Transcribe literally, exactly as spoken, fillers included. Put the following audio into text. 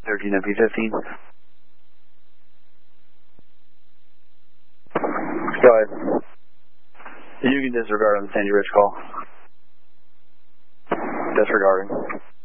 thirteen M P fifteen. Go ahead. You can disregard on the Sandy Ridge call. Disregarding.